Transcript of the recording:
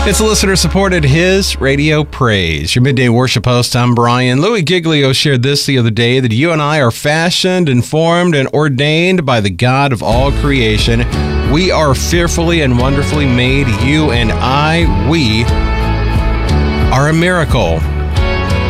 It's a listener-supported His Radio Praise. Your midday worship host, I'm Brian. Louis Giglio shared this the other day, that you and I are fashioned and formed and ordained by the God of all creation. We are fearfully and wonderfully made. You and I, we are a miracle.